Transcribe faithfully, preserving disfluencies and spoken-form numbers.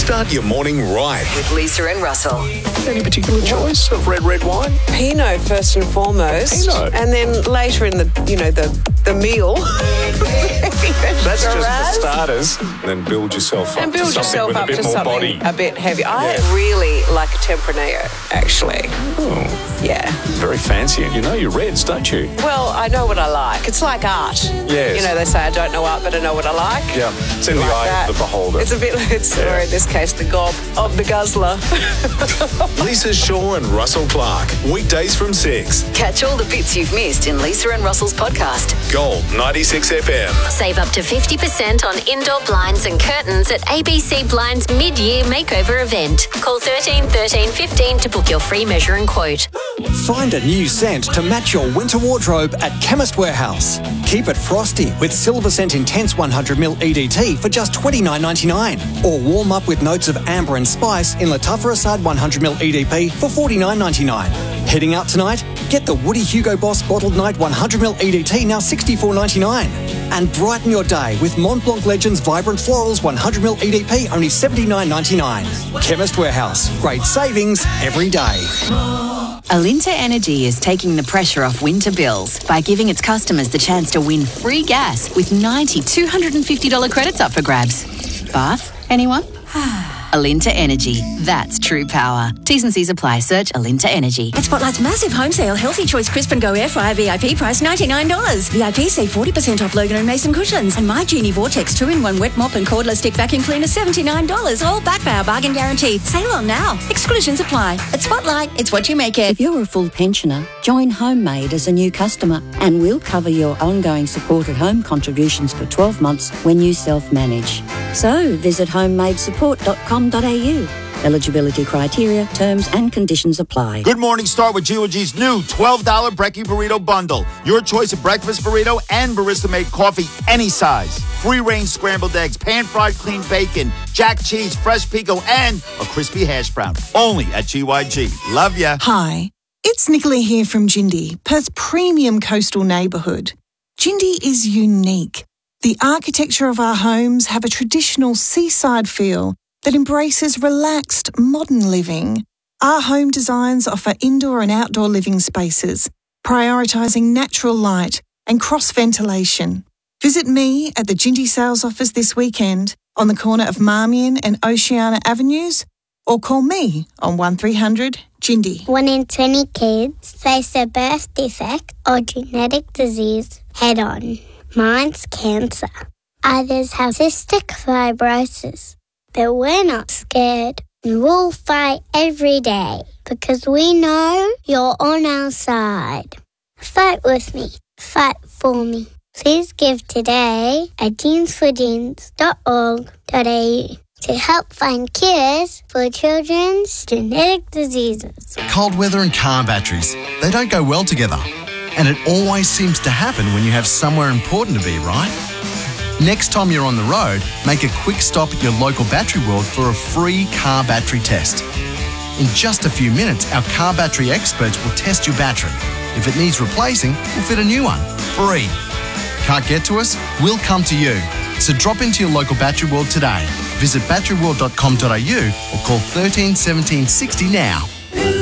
Start your morning right. With Lisa and Russell. Any particular choice of red, red wine? Pinot first and foremost. Pinot. And then later in the, you know, the, the meal. That's just for starters. Then build yourself up And build to something yourself with up a bit to more something body. a bit heavy. I Yeah. really like a Tempranillo, actually. Oh, Yeah. very fancy. And you know your reds, don't you? Well, I know what I like. It's like art. Yes. You know, they say I don't know art, but I know what I like. Yeah, it's in the Like eye that. of the beholder. It's a bit, it's, Yeah. or in this case, the gob of the guzzler. Lisa Shaw and Russell Clark. Weekdays from six. Catch all the bits you've missed in Lisa and Russell's podcast. Gold ninety-six F M. Save up to fifty percent on indoor blinds and curtains at A B C Blinds mid-year makeover event. Call thirteen thirteen fifteen to book your free measure and quote. Find a new scent to match your winter wardrobe at Chemist Warehouse. Keep it frosty with Silver Scent Intense one hundred milliliter E D T for just twenty-nine ninety-nine. Or warm up with notes of amber and spice in Lattafa Assad one hundred milliliter E D P for forty-nine ninety-nine. Heading out tonight? Get the Woody Hugo Boss Bottled Night one hundred milliliter E D T now sixty-four ninety-nine. And brighten your day with Mont Blanc Legends Vibrant Florals one hundred milliliter E D P only seventy-nine ninety-nine. Chemist Warehouse. Great savings every day. Alinta Energy is taking the pressure off winter bills by giving its customers the chance to win free gas with ninety two hundred fifty dollars credits up for grabs. Bath? Anyone? Alinta Energy. That's true power. T's and C's apply. Search Alinta Energy. At Spotlight's massive home sale, Healthy Choice Crisp and Go Air Fryer V I P price ninety-nine dollars. V I P save forty percent off Logan and Mason cushions. And My Genie Vortex two in one wet mop and cordless stick vacuum cleaner seventy-nine dollars. All backed by our bargain guarantee. Sale on now. Exclusions apply. At Spotlight, it's what you make it. If you're a full pensioner, join Homemade as a new customer and we'll cover your ongoing supported home contributions for twelve months when you self-manage. So visit homemade support dot com dot a u. Eligibility criteria, terms and conditions apply. Good morning, start with G O G's new twelve dollars Brekkie Burrito Bundle. Your choice of breakfast burrito and barista-made coffee, any size. Free-range scrambled eggs, pan-fried clean bacon, jack cheese, fresh pico, and a crispy hash brown. Only at G Y G. Love ya. Hi, it's Nicola here from Jindy, Perth's premium coastal neighbourhood. Jindy is unique. The architecture of our homes have a traditional seaside feel that embraces relaxed, modern living. Our home designs offer indoor and outdoor living spaces, prioritising natural light and cross-ventilation. Visit me at the Jindy sales office this weekend on the corner of Marmion and Oceana Avenues, or call me on one three hundred Jindy. One in twenty kids face a birth defect or genetic disease head on. Mine's cancer. Others have cystic fibrosis. But we're not scared. We'll fight every day because we know you're on our side. Fight with me. Fight for me. Please give today at jeans for jeans dot org dot a u to help find cures for children's genetic diseases. Cold weather and car batteries, they don't go well together. And it always seems to happen when you have somewhere important to be, right? Next time you're on the road, make a quick stop at your local Battery World for a free car battery test. In just a few minutes, our car battery experts will test your battery. If it needs replacing, we'll fit a new one, free. Can't get to us? We'll come to you. So drop into your local Battery World today. Visit battery world dot com dot a u or call thirteen seventeen sixty now.